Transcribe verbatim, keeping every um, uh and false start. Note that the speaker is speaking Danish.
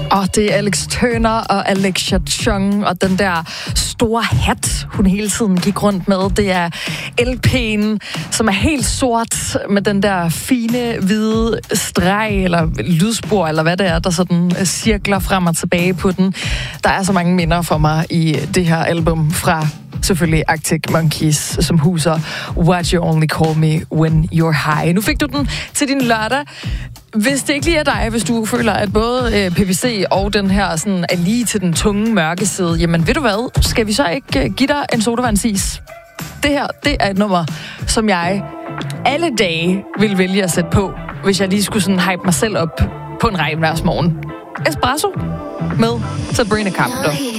Og det er Alex Turner og Alexia Chung, og den der store hat, hun hele tiden gik rundt med, det er L P'en, som er helt sort med den der fine, hvide streg, eller lydspor, eller hvad det er, der sådan cirkler frem og tilbage på den. Der er så mange minder for mig i det her album fra selvfølgelig Arctic Monkeys, som huser What You Only Call Me When You're High. Nu fik du den til din lørdag. Hvis det ikke lige er dig, hvis du føler, at både P V C og den her sådan, er lige til den tunge mørke side, jamen ved du hvad, skal vi så ikke give dig en sodavandsis? Det her, det er et nummer, som jeg alle dage vil vælge at sætte på, hvis jeg lige skulle sådan hype mig selv op på en regnværsmorgen. Espresso med Sabrina Carpenter.